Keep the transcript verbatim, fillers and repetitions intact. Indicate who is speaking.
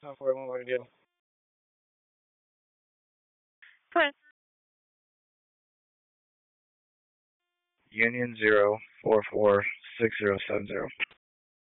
Speaker 1: How far am I again?
Speaker 2: Put
Speaker 1: Union zero four four six zero seven zero.